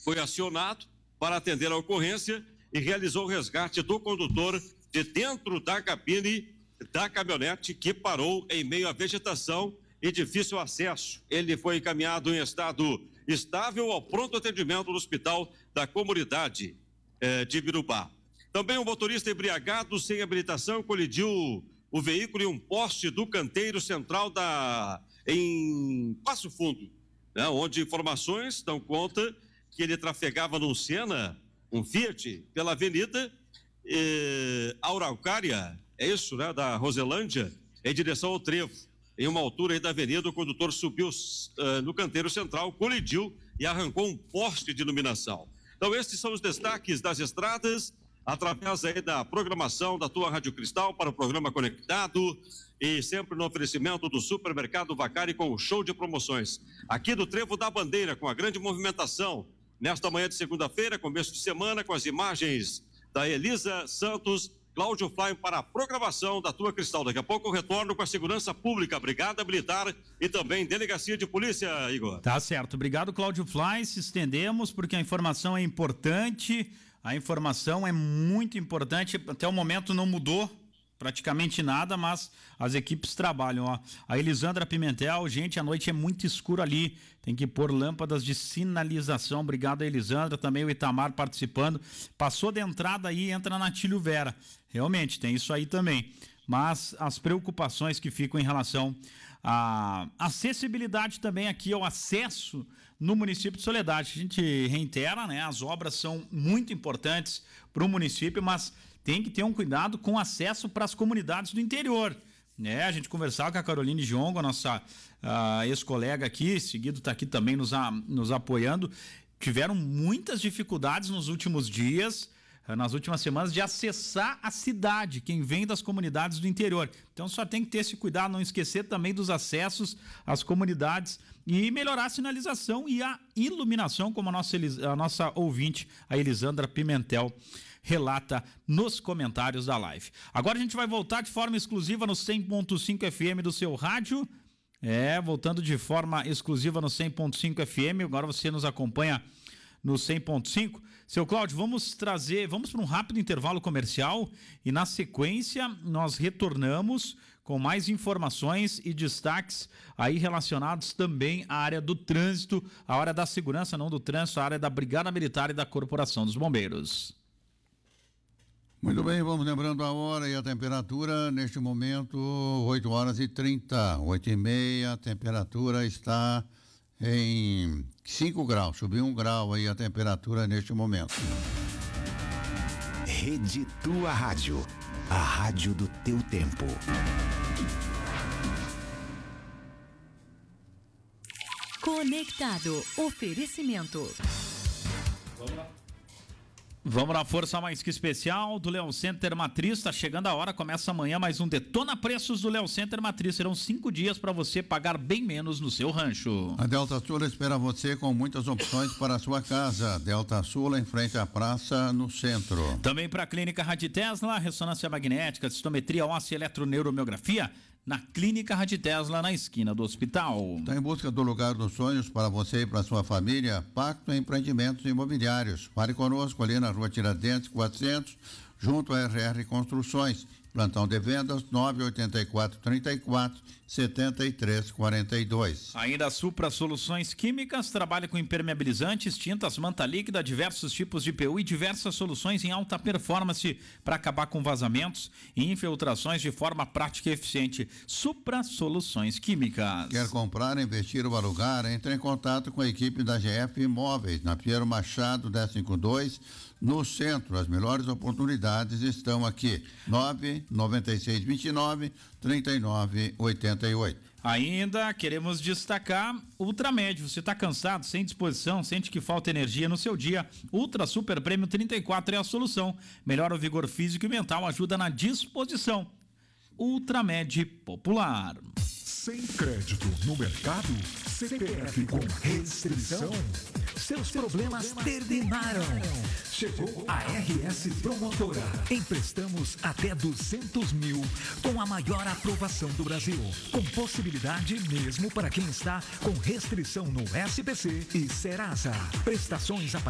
foi acionado para atender a ocorrência e realizou o resgate do condutor de dentro da cabine da caminhonete que parou em meio à vegetação e difícil acesso. Ele foi encaminhado em estado estável ao pronto atendimento do Hospital da Comunidade de Birubá. Também um motorista embriagado sem habilitação colidiu o veículo em um poste do canteiro central em Passo Fundo, né, onde informações dão conta que ele trafegava num Siena, um Fiat, pela avenida Araucária, é isso, né, da Roselândia, em direção ao Trevo. Em uma altura aí da avenida, o condutor subiu no canteiro central, colidiu e arrancou um poste de iluminação. Então, estes são os destaques das estradas, através aí da programação da tua Rádio Cristal para o programa Conectado e sempre no oferecimento do Supermercado Vacari com o show de promoções. Aqui do Trevo da Bandeira, com a grande movimentação, nesta manhã de segunda-feira, começo de semana, com as imagens da Elisa Santos, Cláudio Fly para a programação da tua Cristal. Daqui a pouco eu retorno com a Segurança Pública, Brigada Militar e também Delegacia de Polícia, Igor. Tá certo, obrigado Cláudio Fly, se estendemos porque a informação é importante, a informação é muito importante, até o momento não mudou praticamente nada, mas as equipes trabalham, ó. A Elisandra Pimentel, gente, a noite é muito escuro ali, tem que pôr lâmpadas de sinalização. Obrigado a Elisandra, também o Itamar participando. Passou de entrada aí, entra na Tílio Vera. Realmente, tem isso aí também. Mas as preocupações que ficam em relação à acessibilidade também aqui ao acesso no município de Soledade. A gente reitera, né? As obras são muito importantes para o município, mas tem que ter um cuidado com acesso para as comunidades do interior. Né? A gente conversava com a Caroline Giongo, a nossa ex-colega aqui, seguido está aqui também nos apoiando. Tiveram muitas dificuldades nos últimos dias, nas últimas semanas, de acessar a cidade, quem vem das comunidades do interior. Então só tem que ter esse cuidado, não esquecer também dos acessos às comunidades e melhorar a sinalização e a iluminação, como a nossa ouvinte, a Elisandra Pimentel, relata nos comentários da live. Agora a gente vai voltar de forma exclusiva no 100.5 FM do seu rádio. Voltando de forma exclusiva no 100.5 FM. Agora você nos acompanha no 100.5. Seu Cláudio, vamos para um rápido intervalo comercial e na sequência nós retornamos com mais informações e destaques aí relacionados também à área do trânsito, à área da segurança, não do trânsito, à área da Brigada Militar e da Corporação dos Bombeiros. Muito bem, vamos lembrando a hora e a temperatura. Neste momento, 8h30, 8h30, a temperatura está em 5 graus, subiu 1 grau aí a temperatura neste momento. Rede Tua Rádio, a rádio do teu tempo. Conectado, oferecimento. Vamos na força mais que especial do Leão Center Matriz, está chegando a hora, começa amanhã mais um Detona Preços do Leão Center Matriz, serão 5 dias para você pagar bem menos no seu rancho. A Delta Sul espera você com muitas opções para a sua casa. Delta Sul em frente à praça no centro. Também para a Clínica Raditesla, ressonância magnética, citometria óssea e eletroneuromiografia, na Clínica Raditesla, na esquina do hospital. Está em busca do lugar dos sonhos para você e para sua família? Pacto Empreendimentos Imobiliários. Fale conosco ali na Rua Tiradentes 400, junto à RR Construções. Plantão de vendas 984-34-7342. Ainda a Supra Soluções Químicas trabalha com impermeabilizantes, tintas, manta líquida, diversos tipos de PU e diversas soluções em alta performance para acabar com vazamentos e infiltrações de forma prática e eficiente. Supra Soluções Químicas. Quer comprar, investir ou alugar? Entre em contato com a equipe da GF Imóveis, na Pinheiro Machado 1052, no centro. As melhores oportunidades estão aqui. 99629-3988. Ainda queremos destacar Ultramed. Você está cansado, sem disposição, sente que falta energia no seu dia? Ultra Super Prêmio 34 é a solução. Melhora o vigor físico e mental, ajuda na disposição. Ultramed Popular. Sem crédito no mercado? CPF com restrição? Seus problemas terminaram. Chegou a RS Promotora. Emprestamos até 200 mil com a maior aprovação do Brasil. Com possibilidade mesmo para quem está com restrição no SPC e Serasa. Prestações a